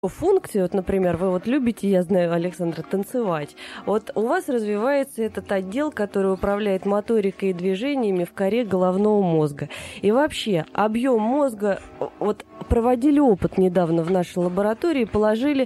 функции, вот, например, вы вот любите, я знаю, Александра, танцевать. Вот у вас развивается этот отдел, который управляет моторикой и движениями в коре головного мозга. И вообще, объем мозга, вот проводили опыт недавно в нашей лаборатории, положили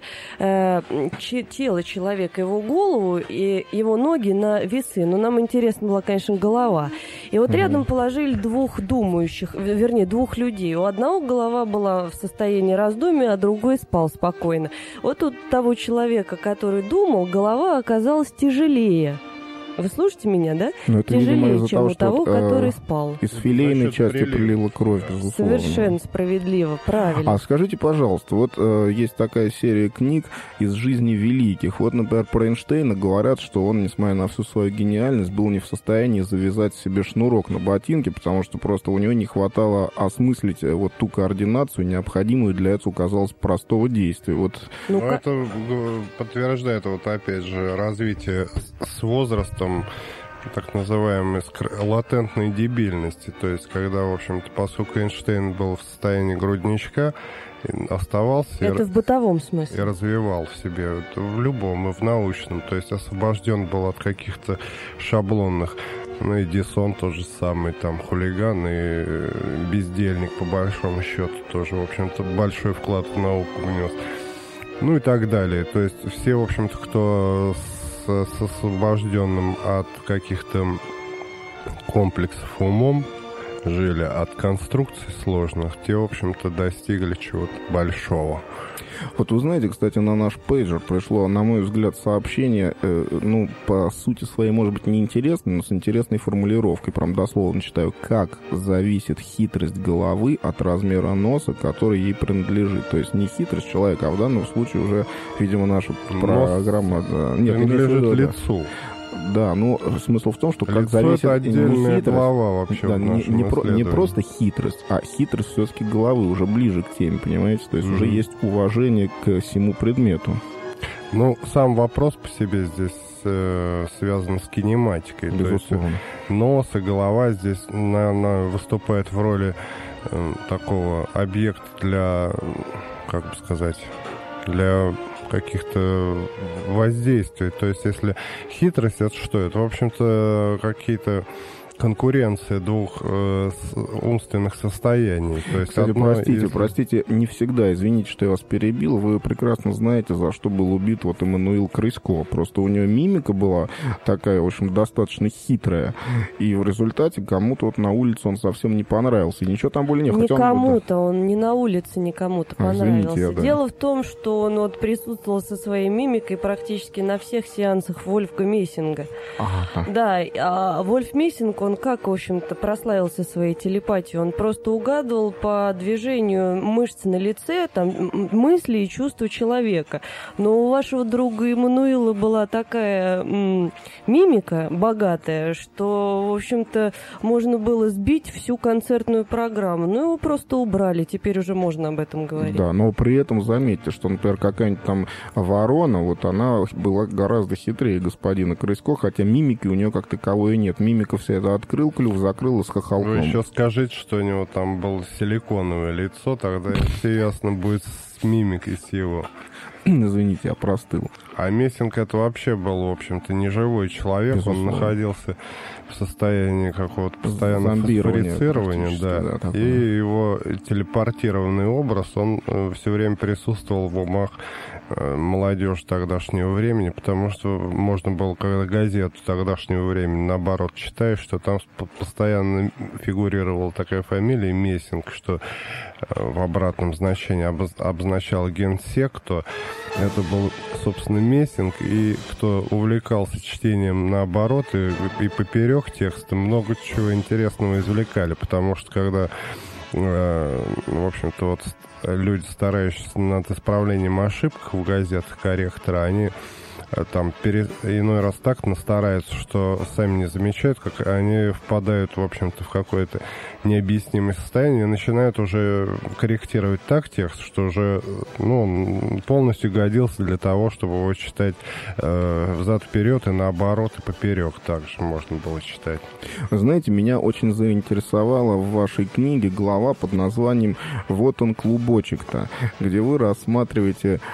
тело человека, его голову и его ноги на весы. Но нам интересна была, конечно, голова. И вот рядом положили двух думающих, вернее, двух людей. У одного голова была в состоянии раздумья, а другой спал спокойно. Вот у того человека, который думал, голова оказалась тяжелее. Вы слушаете меня, да? Но это, тяжелее, видимо, чем того, у того, что, который спал. Из филейной части прилила кровь, безусловно. Совершенно справедливо, правильно. А скажите, пожалуйста, вот есть такая серия книг из жизни великих. Вот, например, про Эйнштейна говорят, что он, несмотря на всю свою гениальность, был не в состоянии завязать себе шнурок на ботинке, потому что просто у него не хватало осмыслить вот ту координацию, необходимую для этого, казалось, простого действия. Вот. Ну, это подтверждает, вот опять же, развитие с возрастом так называемой латентной дебильности. То есть, когда, в общем-то, поскольку Эйнштейн был в состоянии грудничка, оставался... Это в бытовом смысле. И развивал в себе, в любом, и в научном. То есть, освобожден был от каких-то шаблонных. Ну, Эдисон тот же самый, там, хулиган и бездельник, по большому счету, тоже, в общем-то, большой вклад в науку внес. Ну, и так далее. То есть, все, в общем-то, кто с освобожденным от каких-то комплексов умом жили, от конструкций сложных, те, в общем-то, достигли чего-то большого. Вот вы знаете, кстати, на наш пейджер пришло, на мой взгляд, сообщение, ну, по сути своей, может быть, неинтересное, но с интересной формулировкой, прям дословно читаю: как зависит хитрость головы от размера носа, который ей принадлежит. То есть не хитрость человека, а в данном случае уже, видимо, наша программа... Нет, принадлежит лицу. Да, ну, смысл в том, что как лицо зависит... это отдельная хитрость, глава вообще, да, в нашем не просто хитрость, а хитрость все-таки головы, уже ближе к теме, понимаете? То есть уже есть уважение к всему предмету. Ну, сам вопрос по себе здесь связан с кинематикой. Безусловно. То есть нос и голова здесь, наверное, выступают в роли такого объекта для, как бы сказать, для каких-то воздействий. То есть, если хитрость, это что? Это, в общем-то, какие-то конкуренция двух умственных состояний. То есть, кстати, простите, не всегда, извините, что я вас перебил, вы прекрасно знаете, за что был убит вот Эммануил Крейско. Просто у него мимика была такая, в общем, достаточно хитрая, и в результате кому-то вот на улице он совсем не понравился, и ничего там более не... Не кому-то, он не на улице никому-то понравился. Извините, Дело в том, что он вот присутствовал со своей мимикой практически на всех сеансах Вольфга Мессинга. Ага. Да, а Вольф Мессинг, он как, в общем-то, прославился своей телепатией? Он просто угадывал по движению мышц на лице, там, мысли и чувства человека. Но у вашего друга Эммануила была такая мимика богатая, что, в общем-то, можно было сбить всю концертную программу. Ну, его просто убрали, теперь уже можно об этом говорить. Да, но при этом заметьте, что, например, какая-нибудь там ворона, вот она была гораздо хитрее господина Крейско, хотя мимики у нее как таковой нет. Мимика вся это открыл клюв, закрыл и с хохолком. Вы еще скажите, что у него там было силиконовое лицо, тогда все ясно будет с мимикой с его. Извините, я простыл. А Мессинг это вообще был, в общем-то, неживой человек. Безусловно. Он находился в состоянии какого-то постоянного фосфорицирования, да. И его телепортированный образ, он все время присутствовал в умах молодежи тогдашнего времени, потому что можно было, когда газету тогдашнего времени, наоборот, читаешь, что там постоянно фигурировала такая фамилия Мессинг, что в обратном значении обозначал генсек, кто это был, собственно, Мессинг, и кто увлекался чтением наоборот и поперек текста, много чего интересного извлекали, потому что когда, в общем-то, вот люди, старающиеся над исправлением ошибок в газетах корректора, они там иной раз так настараются, что сами не замечают, как они впадают, в общем-то, в какое-то необъяснимое состояние и начинают уже корректировать так текст, что уже он полностью годился для того, чтобы его читать взад-вперед и наоборот, и поперек также можно было читать. Знаете, меня очень заинтересовала в вашей книге глава под названием «Вот он, клубочек-то», где вы рассматриваете